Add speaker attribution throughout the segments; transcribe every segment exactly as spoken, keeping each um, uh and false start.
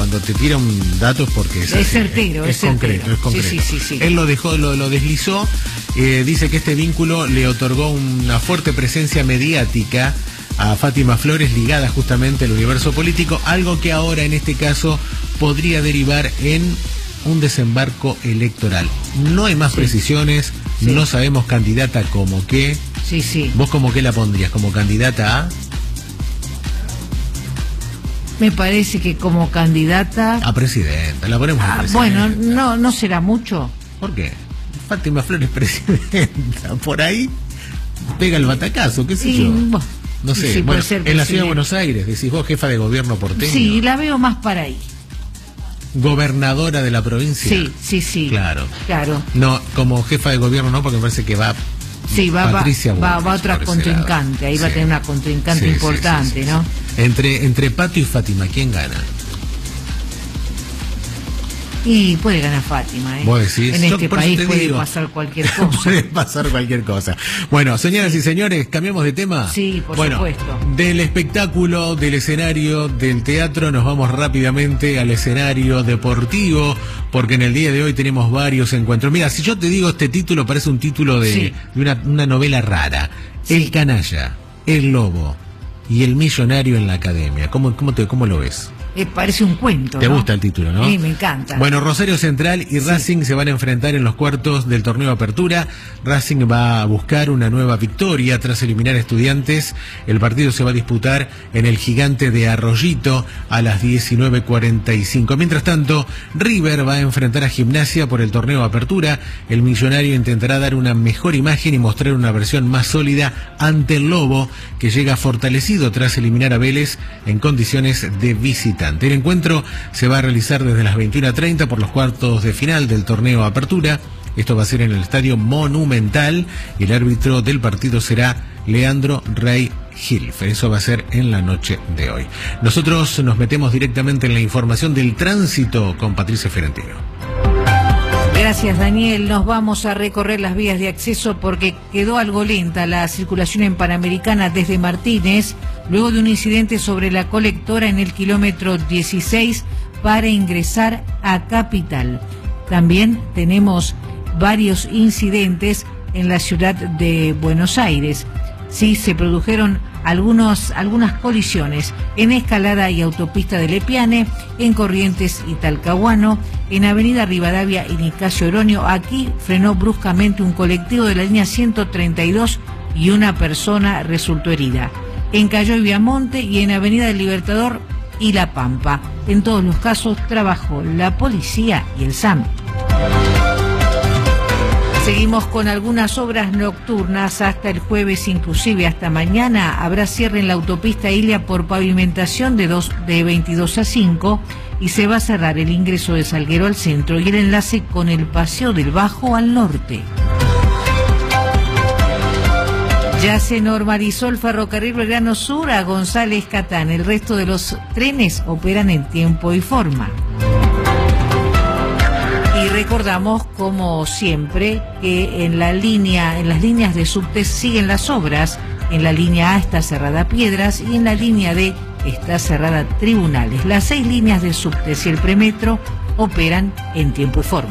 Speaker 1: cuando te tira un dato es porque es,
Speaker 2: es certero,
Speaker 1: es,
Speaker 2: es
Speaker 1: concreto,
Speaker 2: certero.
Speaker 1: es concreto.
Speaker 2: Sí, sí, sí, sí.
Speaker 1: Él lo dejó, lo, lo deslizó, eh, dice que este vínculo le otorgó una fuerte presencia mediática a Fátima Flores ligada justamente al universo político, algo que ahora en este caso podría derivar en un desembarco electoral. No hay más sí. precisiones, sí. no sabemos candidata como qué.
Speaker 2: Sí, sí.
Speaker 1: ¿Vos como qué la pondrías? ¿Como candidata a...?
Speaker 2: Me parece que como candidata...
Speaker 1: A presidenta, la ponemos
Speaker 2: ah,
Speaker 1: a presidenta.
Speaker 2: Bueno, no, no será mucho.
Speaker 1: ¿Por qué? Fátima Flores presidenta, por ahí pega el batacazo, qué sé
Speaker 2: sí,
Speaker 1: yo.
Speaker 2: Bueno,
Speaker 1: no sé,
Speaker 2: sí,
Speaker 1: bueno,
Speaker 2: en
Speaker 1: la ciudad de Buenos Aires, decís vos, jefa de gobierno porteño.
Speaker 2: Sí, la veo más para ahí.
Speaker 1: Gobernadora de la provincia.
Speaker 2: Sí, sí, sí.
Speaker 1: Claro.
Speaker 2: Claro.
Speaker 1: No, como jefa de gobierno no, porque me parece que va...
Speaker 2: Sí, va,
Speaker 1: Patricia
Speaker 2: va, va, va otra contrincante, ahí sí. va a tener una contrincante sí, importante, sí, sí, sí, ¿no?
Speaker 1: Sí. Entre, entre Pato y Fátima, ¿quién gana?
Speaker 2: Y puede ganar Fátima, ¿eh?
Speaker 1: ¿Vos decís?
Speaker 2: En este
Speaker 1: Yo,
Speaker 2: país puede
Speaker 1: digo,
Speaker 2: pasar cualquier cosa.
Speaker 1: Puede pasar cualquier cosa. Bueno, señoras sí. y señores, ¿cambiamos de tema?
Speaker 2: Sí, por
Speaker 1: bueno,
Speaker 2: supuesto.
Speaker 1: Del espectáculo, del escenario, del teatro, nos vamos rápidamente al escenario deportivo, porque en el día de hoy tenemos varios encuentros. Mira, si yo te digo este título, parece un título de, sí. de una, una novela rara. Sí. El canalla, el lobo y el millonario en la academia. ¿Cómo, cómo, te, cómo lo ves?
Speaker 2: Eh, parece un cuento,
Speaker 1: ¿Te
Speaker 2: ¿no?
Speaker 1: gusta el título, no?
Speaker 2: Sí, me encanta.
Speaker 1: Bueno, Rosario Central y Racing sí. se van a enfrentar en los cuartos del torneo Apertura. Racing va a buscar una nueva victoria tras eliminar a Estudiantes. El partido se va a disputar en el Gigante de Arroyito a las diecinueve cuarenta y cinco. Mientras tanto, River va a enfrentar a Gimnasia por el torneo Apertura. El millonario intentará dar una mejor imagen y mostrar una versión más sólida ante el Lobo, que llega fortalecido tras eliminar a Vélez en condiciones de visitante. El encuentro se va a realizar desde las veintiuna treinta por los cuartos de final del torneo Apertura. Esto va a ser en el Estadio Monumental y el árbitro del partido será Leandro Rey Gilf. Eso va a ser en la noche de hoy. Nosotros nos metemos directamente en la información del tránsito con Patricia Ferentino.
Speaker 2: Gracias, Daniel. Nos vamos a recorrer las vías de acceso porque quedó algo lenta la circulación en Panamericana desde Martínez, luego de un incidente sobre la colectora en el kilómetro dieciséis para ingresar a Capital. También tenemos varios incidentes en la ciudad de Buenos Aires. Sí, se produjeron algunos, algunas colisiones en Escalada y Autopista de Lepiane, en Corrientes y Talcahuano, en Avenida Rivadavia y Nicasio Oroño. Aquí frenó bruscamente un colectivo de la línea ciento treinta y dos y una persona resultó herida. En Cayo y Viamonte y en Avenida del Libertador y La Pampa. En todos los casos trabajó la policía y el S A M. Seguimos con algunas obras nocturnas hasta el jueves, inclusive hasta mañana. Habrá cierre en la autopista Ilia por pavimentación de, dos, de veintidós a cinco y se va a cerrar el ingreso de Salguero al centro y el enlace con el Paseo del Bajo al norte. Ya se normalizó el ferrocarril Belgrano Sur a González Catán. El resto de los trenes operan en tiempo y forma. Y recordamos, como siempre, que en la línea, en las líneas de subte siguen las obras. En la línea A está cerrada Piedras y en la línea D está cerrada Tribunales. Las seis líneas de subte y el premetro operan en tiempo y forma.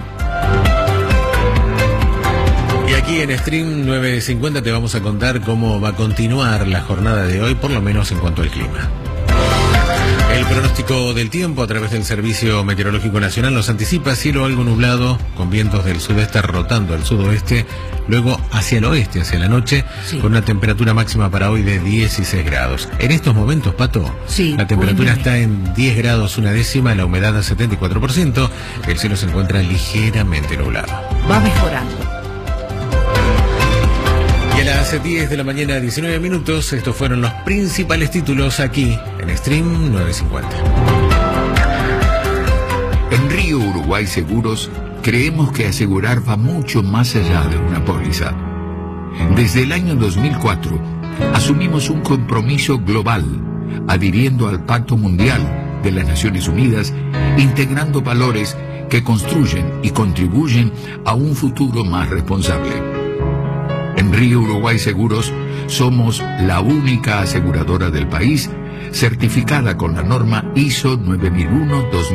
Speaker 1: Y aquí en Stream nueve cincuenta te vamos a contar cómo va a continuar la jornada de hoy, por lo menos en cuanto al clima. El pronóstico del tiempo a través del Servicio Meteorológico Nacional nos anticipa cielo algo nublado, con vientos del sudeste rotando al sudoeste, luego hacia el oeste, hacia la noche, sí. con una temperatura máxima para hoy de dieciséis grados. En estos momentos, Pato,
Speaker 2: sí,
Speaker 1: la temperatura está en diez grados una décima, la humedad a setenta y cuatro por ciento, el cielo se encuentra ligeramente nublado.
Speaker 2: Va mejorando.
Speaker 1: Y a las diez de la mañana, diecinueve minutos, estos fueron los principales títulos aquí en Stream nueve cincuenta.
Speaker 3: En Río Uruguay Seguros creemos que asegurar va mucho más allá de una póliza. Desde el año dos mil cuatro asumimos un compromiso global, adhiriendo al Pacto Mundial de las Naciones Unidas, integrando valores que construyen y contribuyen a un futuro más responsable. En Río Uruguay Seguros somos la única aseguradora del país certificada con la norma ISO nueve mil uno dos mil